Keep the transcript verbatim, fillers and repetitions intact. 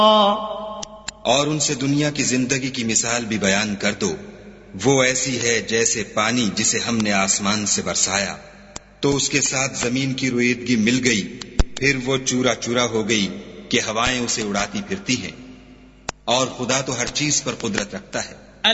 और उनसे दुनिया की जिंदगी की मिसाल भी बयान कर दो। वो ऐसी है जैसे पानी जिसे हमने आसमान से बरसाया, तो उसके साथ जमीन की रोईदगी मिल गई, फिर वो चूरा चूरा हो गई कि हवाएं उसे उड़ाती फिरती हैं। और खुदा तो हर चीज पर कुदरत रखता है।